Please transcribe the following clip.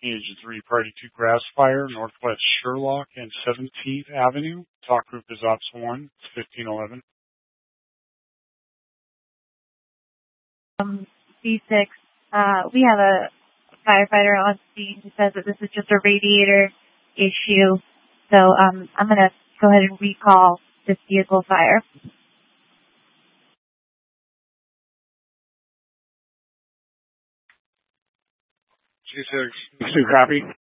Agent 3, Party 2 Grass Fire, Northwest Sherlock and 17th Avenue. Talk group is Ops 1, it's 1511. C6, we have a firefighter on scene who says that this is just a radiator issue. So I'm going to go ahead and recall this vehicle fire. G6, copy.